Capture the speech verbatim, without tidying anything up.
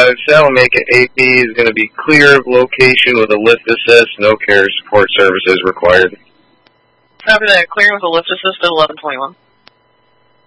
uh, Saddle Make it A P is going to be clear of location with a lift assist, no carrier support services required. Copy that. Clearing with a lift assist at eleven twenty-one.